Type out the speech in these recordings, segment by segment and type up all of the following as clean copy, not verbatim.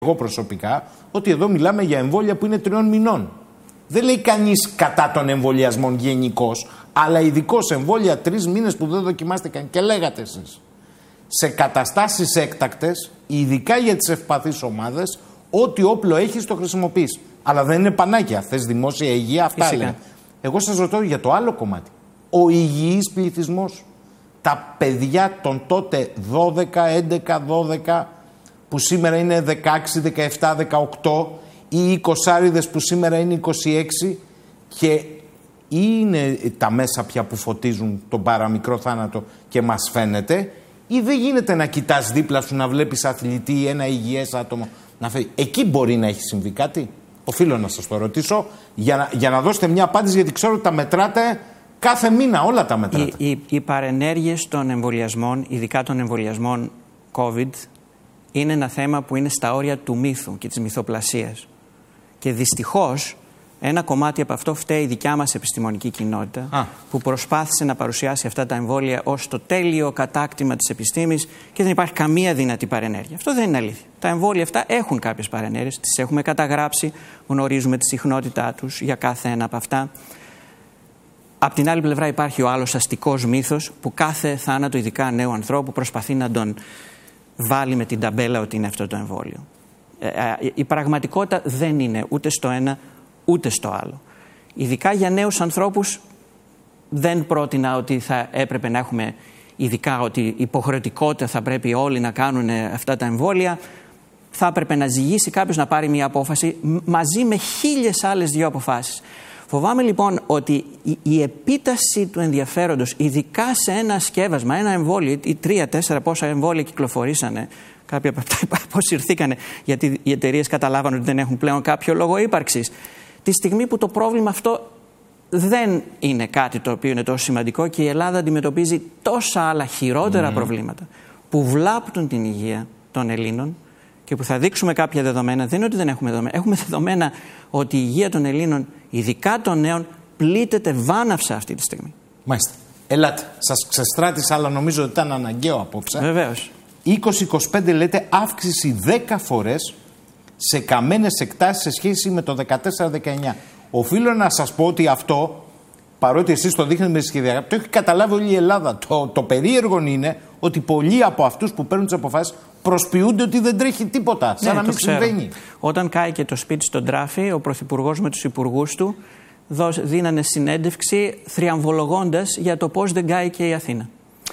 εγώ προσωπικά ότι εδώ μιλάμε για εμβόλια που είναι 3 μηνών. Δεν λέει κανείς κατά των εμβολιασμών γενικώς, αλλά ειδικώς εμβόλια 3 μήνες που δεν δοκιμάστηκαν και λέγατε εσείς. Σε καταστάσεις έκτακτες, ειδικά για τις ευπαθείς ομάδες, ό,τι όπλο έχεις το χρησιμοποιείς. Αλλά δεν είναι πανάκια. Θες δημόσια υγεία, αυτά λένε. Εγώ σας ρωτώ για το άλλο κομμάτι. Ο υγιής πληθυσμός. Τα παιδιά των τότε 12, 11, 12, που σήμερα είναι 16, 17, 18, ή οι κοσάριδες που σήμερα είναι 26, και είναι τα μέσα πια που φωτίζουν τον παραμικρό θάνατο και μας φαίνεται, ή δεν γίνεται να κοιτάς δίπλα σου, να βλέπεις αθλητή ή ένα υγιές άτομο να φεύγει. Εκεί μπορεί να έχει συμβεί κάτι. Οφείλω να σας το ρωτήσω για να δώσετε μια απάντηση, γιατί ξέρω ότι τα μετράτε κάθε μήνα, όλα τα μετράτε. Οι παρενέργειες των εμβολιασμών, ειδικά των εμβολιασμών COVID, είναι ένα θέμα που είναι στα όρια του μύθου και της μυθοπλασίας. Και δυστυχώς ένα κομμάτι από αυτό φταίει η δικιά μας επιστημονική κοινότητα, που προσπάθησε να παρουσιάσει αυτά τα εμβόλια ως το τέλειο κατάκτημα της επιστήμης και δεν υπάρχει καμία δυνατή παρενέργεια. Αυτό δεν είναι αλήθεια. Τα εμβόλια αυτά έχουν κάποιες παρενέργειες, τις έχουμε καταγράψει, γνωρίζουμε τη συχνότητά τους για κάθε ένα από αυτά. Απ' την άλλη πλευρά υπάρχει ο άλλος αστικός μύθος που κάθε θάνατο, ειδικά νέου ανθρώπου, προσπαθεί να τον βάλει με την ταμπέλα ότι είναι αυτό το εμβόλιο. Η πραγματικότητα δεν είναι ούτε στο ένα ούτε στο άλλο. Ειδικά για νέους ανθρώπους δεν πρότεινα ότι θα έπρεπε να έχουμε ειδικά ότι υποχρεωτικότητα θα πρέπει όλοι να κάνουν αυτά τα εμβόλια. Θα έπρεπε να ζυγίσει κάποιος να πάρει μια απόφαση μαζί με 1000 άλλες 2 αποφάσεις. Φοβάμαι λοιπόν ότι η επίταση του ενδιαφέροντος, ειδικά σε ένα σκεύασμα, ένα εμβόλιο, ή 3-4 πόσα εμβόλια κυκλοφορήσανε, κάποια από αυτά αποσυρθήκανε γιατί οι εταιρείες καταλάβανε ότι δεν έχουν πλέον κάποιο λόγο ύπαρξης. Τη στιγμή που το πρόβλημα αυτό δεν είναι κάτι το οποίο είναι τόσο σημαντικό και η Ελλάδα αντιμετωπίζει τόσα άλλα χειρότερα προβλήματα που βλάπτουν την υγεία των Ελλήνων και που θα δείξουμε κάποια δεδομένα. Δεν είναι ότι δεν έχουμε δεδομένα. Έχουμε δεδομένα ότι η υγεία των Ελλήνων, ειδικά των νέων, πλήττεται βάναυσα αυτή τη στιγμή. Μάλιστα. Ελάτε. Σας ξεστράτησα, αλλά νομίζω ότι ήταν αναγκαίο απόψε. Βεβαίως. 20-25 λέτε αύξηση 10 φορές σε καμένες εκτάσεις σε σχέση με το 14-19. Οφείλω να σας πω ότι αυτό, παρότι εσείς το δείχνετε με σχεδιαγραφή, το έχει καταλάβει όλη η Ελλάδα. Το περίεργο είναι ότι πολλοί από αυτούς που παίρνουν τις αποφάσεις προσποιούνται ότι δεν τρέχει τίποτα, σαν να μην συμβαίνει. Όταν κάηκε το σπίτι στον Τράφη, ο Πρωθυπουργός με τους υπουργούς του δίνανε συνέντευξη θριαμβολογώντας για το πώς δεν κάηκε η Αθήνα.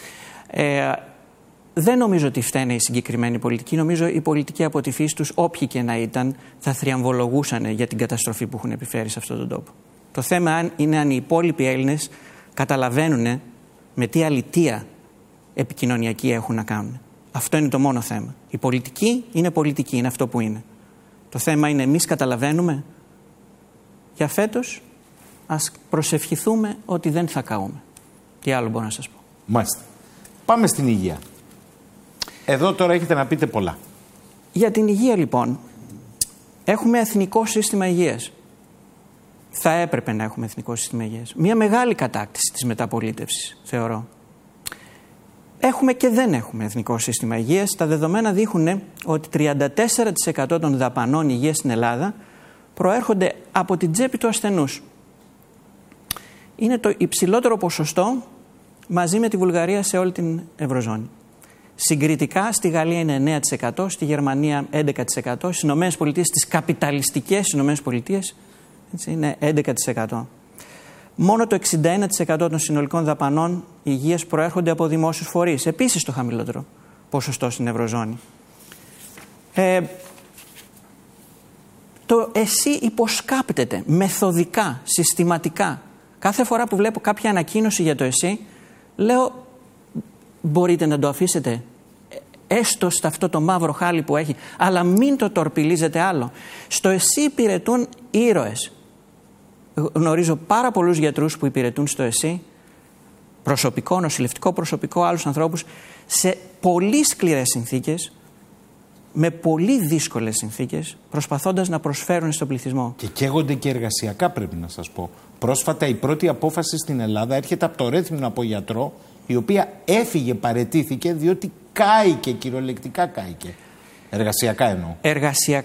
Δεν νομίζω ότι φταίνε η συγκεκριμένη πολιτική. Νομίζω οι πολιτικοί από τη φύση τους, όποιοι και να ήταν, θα θριαμβολογούσαν για την καταστροφή που έχουν επιφέρει σε αυτόν τον τόπο. Το θέμα είναι αν οι υπόλοιποι Έλληνες καταλαβαίνουν με τι αλητεία επικοινωνιακή έχουν να κάνουν. Αυτό είναι το μόνο θέμα. Η πολιτική είναι πολιτική, είναι αυτό που είναι. Το θέμα είναι εμείς καταλαβαίνουμε. Για φέτος ας προσευχηθούμε ότι δεν θα καούμε. Τι άλλο μπορώ να σας πω. Μάλιστα. Πάμε στην υγεία. Εδώ τώρα έχετε να πείτε πολλά. Για την υγεία λοιπόν, έχουμε εθνικό σύστημα υγείας. Θα έπρεπε να έχουμε εθνικό σύστημα υγείας. Μια μεγάλη κατάκτηση της μεταπολίτευσης, θεωρώ. Έχουμε και δεν έχουμε εθνικό σύστημα υγείας. Τα δεδομένα δείχνουν ότι 34% των δαπανών υγείας στην Ελλάδα προέρχονται από την τσέπη του ασθενούς. Είναι το υψηλότερο ποσοστό μαζί με τη Βουλγαρία σε όλη την Ευρωζώνη. Συγκριτικά στη Γαλλία είναι 9%, στη Γερμανία 11%, στις Ηνωμένες Πολιτείες, στις καπιταλιστικές Ηνωμένες Πολιτείες, είναι 11%. Μόνο το 61% των συνολικών δαπανών υγείας προέρχονται από δημόσιους φορείς. Επίσης το χαμηλότερο ποσοστό στην Ευρωζώνη. Το ΕΣΥ υποσκάπτεται μεθοδικά, συστηματικά. Κάθε φορά που βλέπω κάποια ανακοίνωση για το ΕΣΥ, λέω μπορείτε να το αφήσετε έστω σε αυτό το μαύρο χάλι που έχει, αλλά μην το τορπιλίζετε άλλο. Στο ΕΣΥ υπηρετούν ήρωες. Γνωρίζω πάρα πολλούς γιατρούς που υπηρετούν στο ΕΣΥ, προσωπικό, νοσηλευτικό προσωπικό, άλλους ανθρώπους, σε πολύ σκληρές συνθήκες, με πολύ δύσκολες συνθήκες, προσπαθώντας να προσφέρουν στον πληθυσμό. Και καίγονται και εργασιακά, πρέπει να σας πω. Πρόσφατα η πρώτη απόφαση στην Ελλάδα έρχεται από το Ρέθυμνο από γιατρό, η οποία έφυγε, παραιτήθηκε, διότι κάηκε, κυριολεκτικά κάηκε. Εργασιακά εννοώ. Εργασιακά